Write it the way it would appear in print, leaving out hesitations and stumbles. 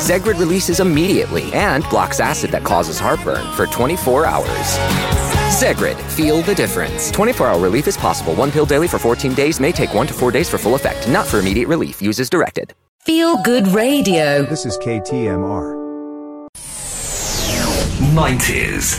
Zegrid releases immediately and blocks acid that causes heartburn for 24 hours. Zegrid, feel the difference. 24-hour relief is possible. One pill daily for 14 days may take 1 to 4 days for full effect. Not for immediate relief. Use as directed. Feel Good Radio. This is KTMR. 90s.